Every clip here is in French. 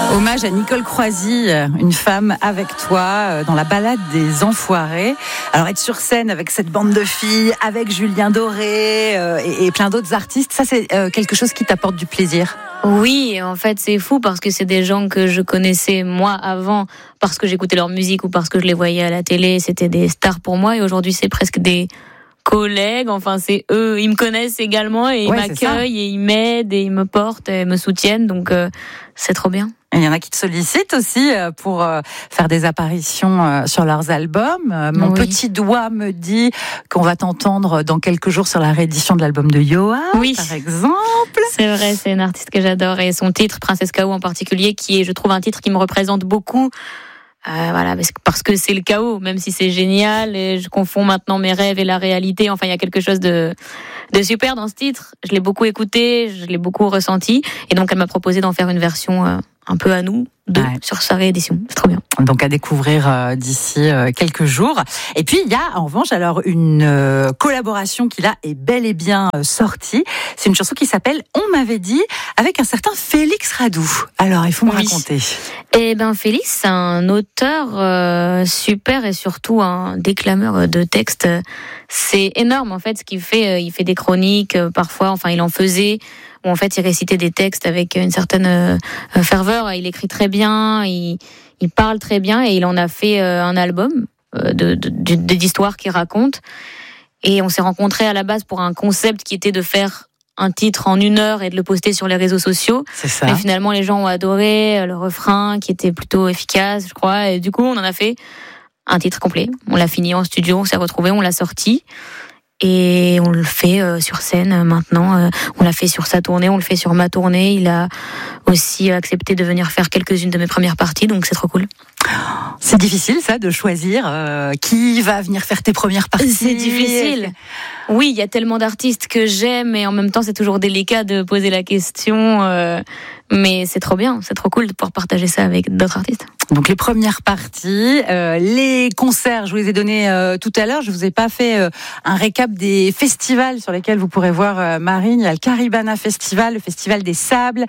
Hommage à Nicole Croisy, une femme avec toi dans la balade des Enfoirés. Alors être sur scène avec cette bande de filles, avec Julien Doré et plein d'autres artistes, ça c'est quelque chose qui t'apporte du plaisir? Oui, en fait c'est fou parce que c'est des gens que je connaissais moi avant, parce que j'écoutais leur musique ou parce que je les voyais à la télé, c'était des stars pour moi et aujourd'hui c'est presque des collègues, enfin c'est eux, ils me connaissent également et ils m'accueillent et ils m'aident et ils me portent et me soutiennent, donc c'est trop bien. Il y en a qui te sollicitent aussi pour faire des apparitions sur leurs albums. Mon petit doigt me dit qu'on va t'entendre dans quelques jours sur la réédition de l'album de Yoa, par exemple. C'est vrai, c'est une artiste que j'adore et son titre, Princesse Chaos en particulier, qui est, je trouve, un titre qui me représente beaucoup. Voilà, parce que c'est le chaos, même si c'est génial et je confonds maintenant mes rêves et la réalité. Enfin, il y a quelque chose de super dans ce titre. Je l'ai beaucoup écouté, je l'ai beaucoup ressenti et donc elle m'a proposé d'en faire une version un peu à nous, sur sa réédition. C'est trop bien. Donc à découvrir d'ici quelques jours. Et puis il y a en revanche alors une collaboration qui là est bel et bien sortie. C'est une chanson qui s'appelle On m'avait dit, avec un certain Félix Radou. Alors il faut me raconter. Eh ben Félix, c'est un auteur super et surtout un déclameur de textes. C'est énorme en fait ce qu'il fait. Il fait des chroniques parfois. Enfin il en faisait. Où en fait il récitait des textes avec une certaine ferveur, il écrit très bien, il parle très bien et il en a fait un album d'histoires qu'il raconte. Et on s'est rencontrés à la base pour un concept qui était de faire un titre en 1 heure et de le poster sur les réseaux sociaux. C'est ça. Mais finalement les gens ont adoré le refrain qui était plutôt efficace, je crois, et du coup on en a fait un titre complet. On l'a fini en studio, on s'est retrouvés, on l'a sorti. Et on le fait sur scène maintenant. On l'a fait sur sa tournée, on le fait sur ma tournée. Il a aussi accepté de venir faire quelques-unes de mes premières parties, donc c'est trop cool. C'est difficile ça de choisir qui va venir faire tes premières parties. C'est difficile. Oui, il y a tellement d'artistes que j'aime et en même temps c'est toujours délicat de poser la question. Mais c'est trop bien, c'est trop cool de pouvoir partager ça avec d'autres artistes. Donc les premières parties, les concerts, je vous les ai donnés tout à l'heure. Je vous ai pas fait un récap des festivals sur lesquels vous pourrez voir Marine. Il y a le Caribana Festival, le Festival des Sables.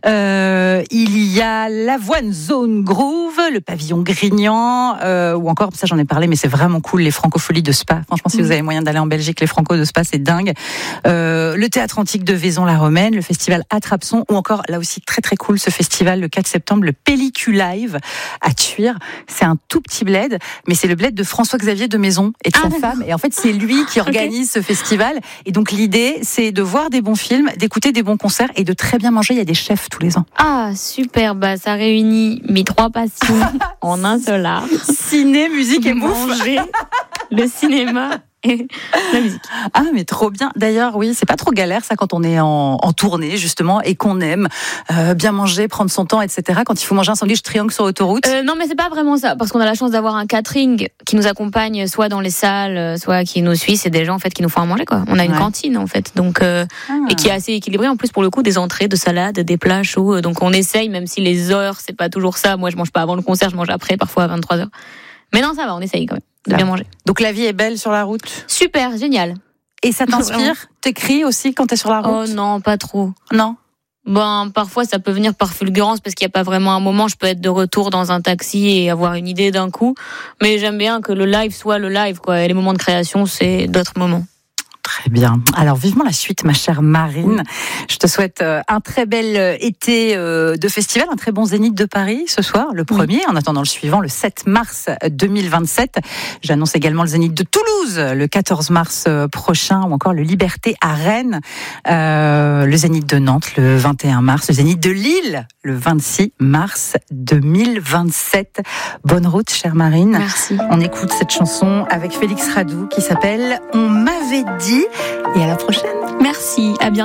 Il y a l'Avoine Zone Groove, le Pavillon Grignan, ou encore, ça j'en ai parlé, mais c'est vraiment cool, les Francopholies de Spa. Franchement, si vous avez moyen d'aller en Belgique, les Franco de Spa, c'est dingue. Le Théâtre Antique de Vaison-la-Romaine, le Festival Attrape-Son, ou encore, là aussi très très cool, ce festival le 4 septembre, le Pelliculive à Thuir. C'est un tout petit bled, mais c'est le bled de François-Xavier de Maison et de sa femme. Et en fait, c'est lui qui organise ce festival. Et donc, l'idée, c'est de voir des bons films, d'écouter des bons concerts et de très bien manger. Il y a des chefs tous les ans. Ah, super. Bah, ça réunit mes 3 passions en un seul art. Ciné, musique et bouffe. Manger, le cinéma et la musique. Ah, mais trop bien. D'ailleurs, oui, c'est pas trop galère ça quand on est en tournée justement et qu'on aime bien manger, prendre son temps, etc. Quand il faut manger un sandwich triangle sur autoroute. Non, mais c'est pas vraiment ça, parce qu'on a la chance d'avoir un catering qui nous accompagne, soit dans les salles, soit qui nous suit. C'est des gens en fait qui nous font à manger quoi. On a une cantine en fait, donc et qui est assez équilibrée en plus pour le coup, des entrées, de salades, des plats chauds. Donc on essaye, même si les heures c'est pas toujours ça. Moi, je mange pas avant le concert, je mange après, parfois à 23h. Mais non, ça va, on essaye quand même de bien manger. Donc la vie est belle sur la route. Super, génial. Et ça t'inspire? T'écris aussi quand t'es sur la route? Oh non, pas trop. Non. Ben, parfois ça peut venir par fulgurance parce qu'il n'y a pas vraiment un moment. Je peux être de retour dans un taxi et avoir une idée d'un coup. Mais j'aime bien que le live soit le live, quoi. Et les moments de création, c'est d'autres moments. Très bien. Alors, vivement la suite, ma chère Marine. Je te souhaite un très bel été de festival, un très bon Zénith de Paris ce soir, le premier, en attendant le suivant, le 7 mars 2027. J'annonce également le Zénith de Toulouse, le 14 mars prochain, ou encore le Liberté à Rennes, le Zénith de Nantes, le 21 mars, le Zénith de Lille, le 26 mars 2027. Bonne route, chère Marine. Merci. On écoute cette chanson avec Félix Radou qui s'appelle « On m'avait dit ». Et à la prochaine. Merci, à bientôt.